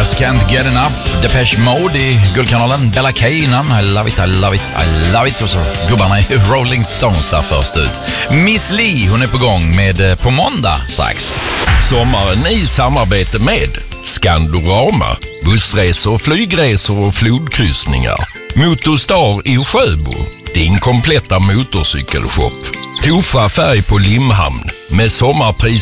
Just Can't Get Enough, Depeche Mode i Guldkanalen, Bella K innan, I love it, I love it, I love it, och så gubbarna i Rolling Stones där först ut. Miss Li, hon är på gång med På måndag strax. Sommaren i samarbete med Skandorama, bussresor, flygresor och flodkryssningar. Motorstar i Sjöbo, din kompletta motorcykelshop. Tofa färg på Limhamn med sommarpris